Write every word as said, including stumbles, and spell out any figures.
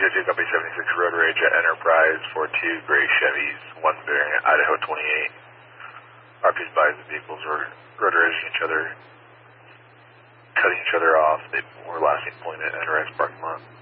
two, copy seventy-six, road rage at Enterprise for two gray Chevys, one variant, Idaho twenty-eight. R P's by the vehicles were road raging each other, cutting each other off. They were last seen pulling at Enterprise parking lot.